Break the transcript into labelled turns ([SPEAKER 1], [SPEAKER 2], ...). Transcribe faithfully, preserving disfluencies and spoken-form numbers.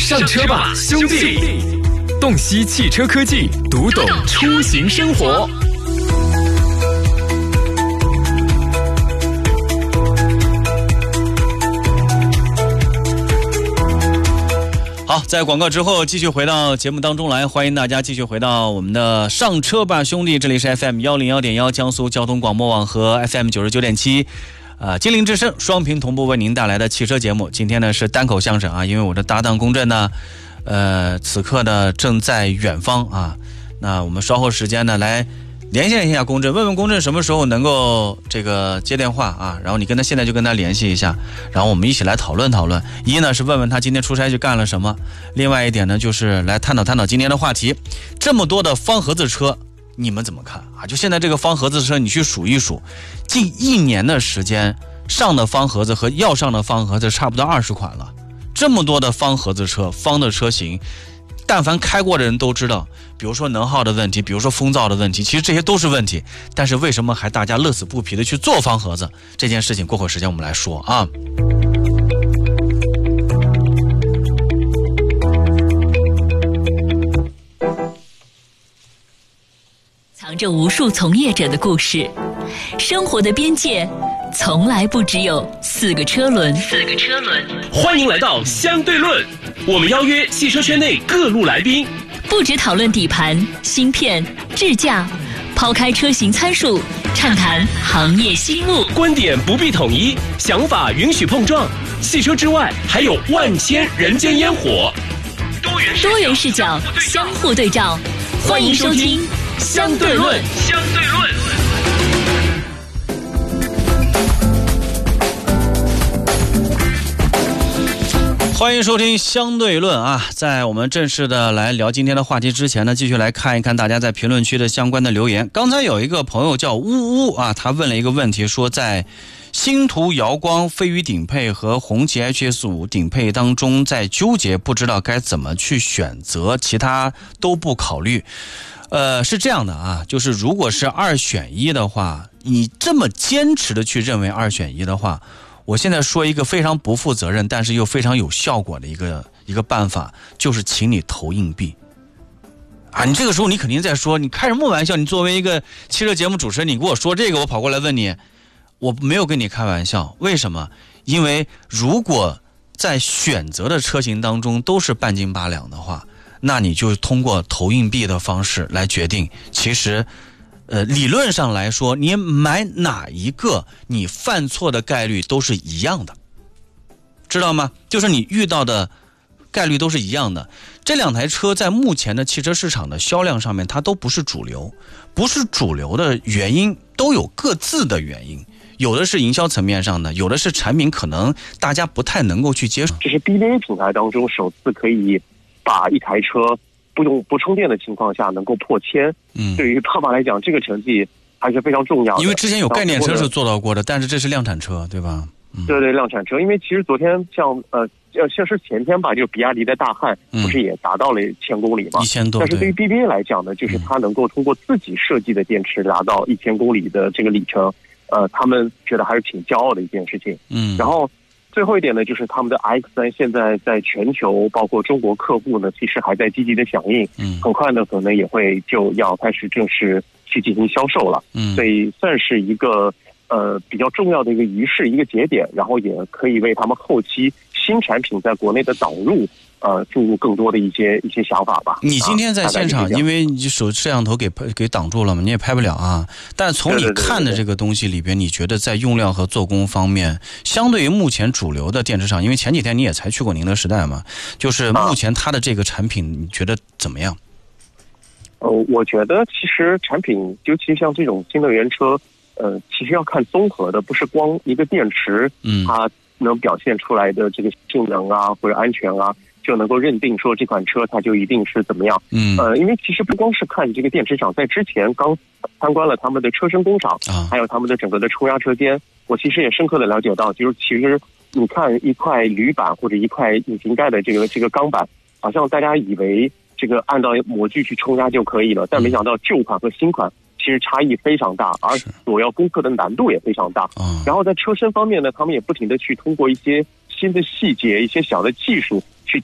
[SPEAKER 1] 上车吧兄弟，洞悉汽车科技，读懂出行生活。好，在广告之后继续回到节目当中来，欢迎大家继续回到我们的上车吧兄弟，这里是 F M 一零一点一 江苏交通广播网和 F M 九十九点七呃，金陵之声双屏同步为您带来的汽车节目。今天呢是单口相声啊，因为我的搭档龚震呢呃，此刻呢正在远方啊，那我们稍后时间呢来连线一下龚震，问问龚震什么时候能够这个接电话啊，然后你跟他现在就跟他联系一下，然后我们一起来讨论讨论。一呢是问问他今天出差去干了什么，另外一点呢就是来探讨探讨今天的话题。这么多的方盒子车你们怎么看啊？就现在这个方盒子车你去数一数，近一年的时间上的方盒子和要上的方盒子差不多二十款了。这么多的方盒子车，方的车型，但凡开过的人都知道，比如说能耗的问题，比如说风噪的问题，其实这些都是问题，但是为什么还大家乐此不疲的去做方盒子？这件事情过会儿时间我们来说啊。
[SPEAKER 2] 藏着无数从业者的故事，生活的边界从来不只有四个车轮。四个车轮，
[SPEAKER 3] 欢迎来到相对论，我们邀约汽车圈内各路来宾，
[SPEAKER 2] 不只讨论底盘、芯片、智驾，抛开车型参数，畅谈行业新路。
[SPEAKER 3] 观点不必统一，想法允许碰撞。汽车之外，还有万千人间烟火。
[SPEAKER 2] 多元多元视角，相互对照。欢迎收听相对论。
[SPEAKER 3] 相对论。
[SPEAKER 1] 欢迎收听相对论啊！在我们正式的来聊今天的话题之前呢，继续来看一看大家在评论区的相关的留言。刚才有一个朋友叫呜呜啊，他问了一个问题，说在星途瑶光、飞羽顶配和红旗 H S 五 顶配当中在纠结，不知道该怎么去选择，其他都不考虑。呃，是这样的啊，就是如果是二选一的话，你这么坚持的去认为二选一的话，我现在说一个非常不负责任但是又非常有效果的一个一个办法，就是请你投硬币啊！你这个时候你肯定在说，你开什么玩笑？你作为一个汽车节目主持人，你跟我说这个，我跑过来问你，我没有跟你开玩笑。为什么？因为如果在选择的车型当中都是半斤八两的话，那你就通过投硬币的方式来决定。其实呃，理论上来说，你买哪一个，你犯错的概率都是一样的，知道吗？就是你遇到的概率都是一样的。这两台车在目前的汽车市场的销量上面，它都不是主流，不是主流的原因都有各自的原因，有的是营销层面上的，有的是产品可能大家不太能够去接受。
[SPEAKER 4] 这是 B B A 品牌当中首次可以把一台车不用不充电的情况下能够破千，嗯，对于爸爸来讲，这个成绩还是非常重要的。
[SPEAKER 1] 因为之前有概念车是做到过的，但是这是量产车，对吧？嗯、
[SPEAKER 4] 对对，量产车。因为其实昨天像呃呃，像是前天吧，就比亚迪的大汉不是也达到了千公里嘛，一千多。但是对于 B B A 来讲呢，就是它能够通过自己设计的电池达到一千公里的这个里程，呃，他们觉得还是挺骄傲的一件事情。嗯，然后。最后一点呢，就是他们的 X 三 现在在全球包括中国客户呢，其实还在积极的响应，嗯，很快呢可能也会就要开始正式去进行销售了，嗯，所以算是一个呃比较重要的一个仪式，一个节点，然后也可以为他们后期新产品在国内的导入呃注入更多的一些一些想法吧。
[SPEAKER 1] 你今天在现场，啊、因为你手摄像头给给挡住了嘛，你也拍不了啊。但从你看的这个东西里边，你觉得在用料和做工方面，相对于目前主流的电池厂，因为前几天你也才去过宁德时代嘛，就是目前它的这个产品，你觉得怎么样？
[SPEAKER 4] 呃，我觉得其实产品，尤其像这种新能源车，呃，其实要看综合的，不是光一个电池，嗯，它能表现出来的这个性能啊或者安全啊，就能够认定说这款车它就一定是怎么样。嗯，呃，因为其实不光是看这个电池厂，在之前刚参观了他们的车身工厂，啊，还有他们的整个的冲压车间，我其实也深刻的了解到，就是其实你看一块铝板或者一块引擎盖的这个这个钢板，好像大家以为这个按照模具去冲压就可以了，但没想到旧款和新款其实差异非常大，而所要攻克的难度也非常大。然后在车身方面呢，他们也不停的去通过一些新的细节、一些小的技术去